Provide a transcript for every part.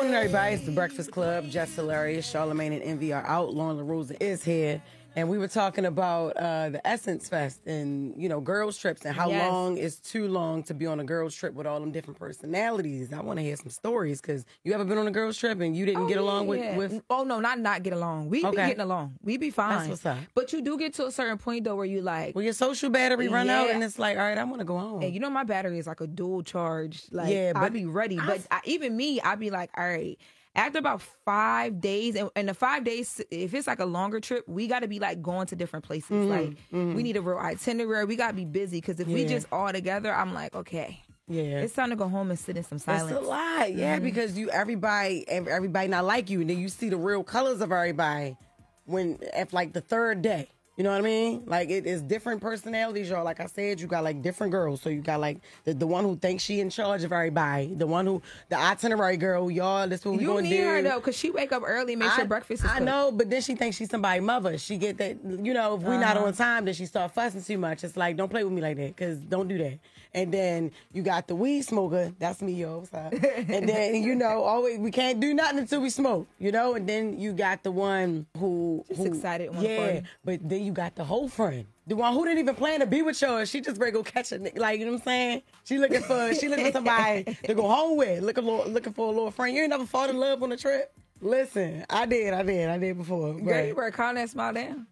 afternoon, everybody. It's the Breakfast Club. Jess Hilarious, Charlamagne, and Envy are out. Lauren LaRusa is here. And we were talking about the Essence Fest and, you know, girls' trips and how long is too long to be on a girls' trip with all them different personalities. I want to hear some stories because you ever been on a girls' trip and you didn't get along with... Oh, no, not get along. We be getting along. We be fine. That's what's up. But you do get to a certain point, though, where you like... Well, your social battery run out and it's like, all right, I want to go home. And you know my battery is like a dual charge. Like, I be ready. But even me, I be like, all right... After about 5 days, and the 5 days, if it's like a longer trip, we got to be like going to different places. We need a real itinerary. We got to be busy because if we just all together, I'm like, okay. Yeah, it's time to go home and sit in some silence. That's a lot, because everybody not like you, and then you see the real colors of everybody at like the third day. You know what I mean? Like, it is different personalities, y'all. Like I said, you got, like, different girls. So you got, like, the one who thinks she in charge of everybody. The one the itinerary girl, y'all, this what we going to do. You need her, though, because she wake up early and make sure breakfast is cooked. I know, but then she thinks she's somebody's mother. She get that, you know, if we not on time, then she start fussing too much. It's like, don't play with me like that, because don't do that. And then you got the weed smoker. That's me, yo. What's up? And then, you know, always we can't do nothing until we smoke, you know? And then you got the one who excited. But then you got the whole friend. The one who didn't even plan to be with you. She just ready to go catch a nigga. Like, you know what I'm saying? She looking for somebody to go home with. Looking for a little friend. You ain't never fall in love on a trip? Listen, I did before. Girl, you better calm that smile down.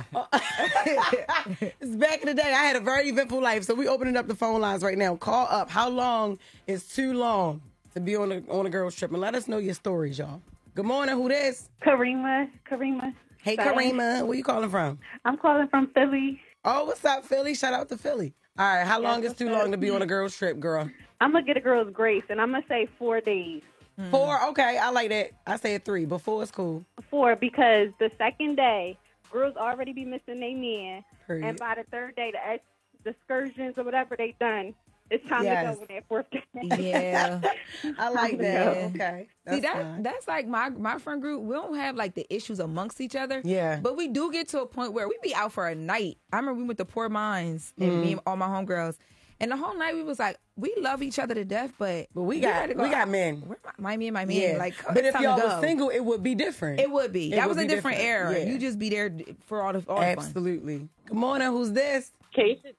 It's back in the day. I had a very eventful life, so we opening up the phone lines right now. Call up. How long is too long to be on a girls trip? And let us know your stories, y'all. Good morning. Who this? Karima. Hey, Karima. Where you calling from? I'm calling from Philly. Oh, what's up, Philly? Shout out to Philly. All right. How long is too long to be on a girls trip, girl? I'm going to get a girl's grace, and I'm going to say 4 days. 4? Okay, I like that. I said 3, but 4 is cool. 4, because the second day, girls already be missing their man. And by the third day, the excursions or whatever they done, it's time to go with that 4th day. Yeah. I like that. Okay. See, that's like my friend group. We don't have like the issues amongst each other. Yeah. But we do get to a point where we be out for a night. I remember we went to Poor Minds, and me and all my homegirls. And the whole night we was like, we love each other to death, but we got men. Where my man? Yeah. Like, but if y'all was single, it would be different. It would be. That was a different era. Yeah. You just be there for all the Absolutely. fun. Good morning. Who's this?